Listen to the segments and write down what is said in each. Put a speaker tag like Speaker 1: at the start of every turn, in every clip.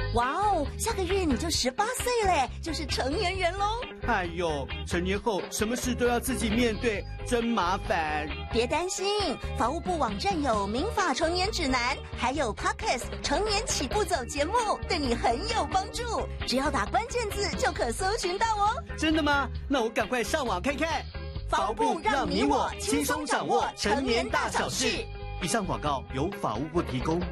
Speaker 1: 哇哦，下个月你就18岁嘞，就是成年人喽。
Speaker 2: 哎呦，成年后什么事都要自己面对，真麻烦。
Speaker 1: 别担心，法务部网站有民法成年指南，还有 Podcast 成年起步走节目，对你很有帮助。只要打关键字就可搜寻到哦。
Speaker 2: 真的吗？那我赶快上网看看。
Speaker 1: 法务部让你我轻松掌握成年大小事。
Speaker 2: 以上广告由法务部提供。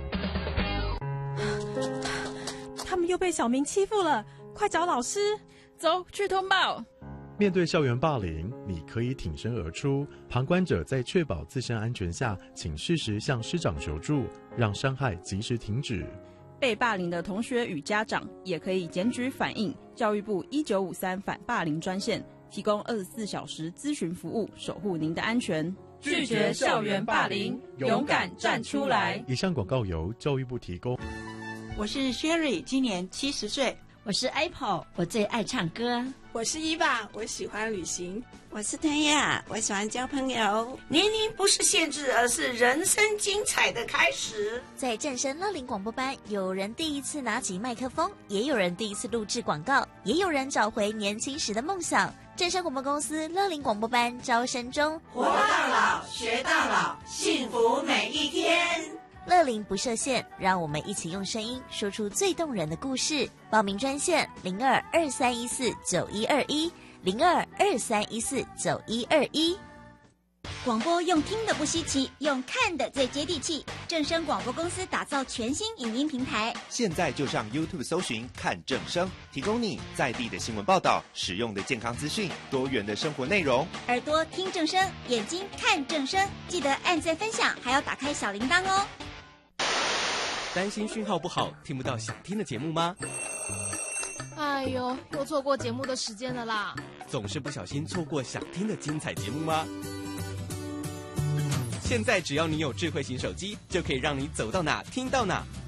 Speaker 3: 他们又被小明欺负了，快找老师！
Speaker 4: 走去通报。
Speaker 5: 面对校园霸凌，你可以挺身而出。旁观者在确保自身安全下，请适时向师长求助，让伤害及时停止。
Speaker 4: 被霸凌的同学与家长也可以检举反映教育部1953反霸凌专线，提供24小时咨询服务，守护您的安全。
Speaker 6: 拒绝校园霸凌，勇敢站出来。
Speaker 5: 以上广告由教育部提供。
Speaker 7: 我是 Sherry， 今年70岁。
Speaker 8: 我是 Apple， 我最爱唱歌。
Speaker 9: 我是伊爸，我喜欢旅行。
Speaker 10: 我是谭雅，我喜欢交朋友。
Speaker 11: 年龄不是限制，而是人生精彩的开始。
Speaker 12: 在正声乐龄广播班，有人第一次拿起麦克风，也有人第一次录制广告，也有人找回年轻时的梦想。正声广播公司乐龄广播班招生中，
Speaker 11: 活到老，学到老，幸福每一天。
Speaker 12: 乐龄不设限，让我们一起用声音说出最动人的故事。报名专线02-2314-9121，02-2314-9121。
Speaker 13: 广播用听的不稀奇，用看的最接地气。正声广播公司打造全新影音平台，
Speaker 14: 现在就上 YouTube 搜寻看正声，提供你在地的新闻报道、实用的健康资讯、多元的生活内容。
Speaker 13: 耳朵听正声，眼睛看正声，记得按赞分享，还要打开小铃铛哦。
Speaker 15: 担心讯号不好，听不到想听的节目吗？
Speaker 16: 哎呦，又错过节目的时间了啦！
Speaker 15: 总是不小心错过想听的精彩节目吗？现在只要你有智慧型手机，就可以让你走到哪听到哪。